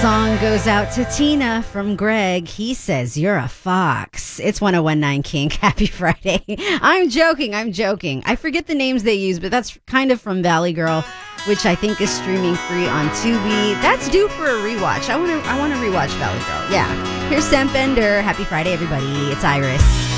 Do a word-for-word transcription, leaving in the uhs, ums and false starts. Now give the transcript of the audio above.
song goes out to Tina from Greg. He says, "You're a fox." It's one oh one point nine Kink. Happy Friday. I'm joking. I'm joking. I forget the names they use, but that's kind of from Valley Girl, which I think is streaming free on Tubi. That's due for a rewatch. I want to I want to rewatch Valley Girl. Yeah. Here's Sam Fender. Happy Friday, everybody. It's Iris.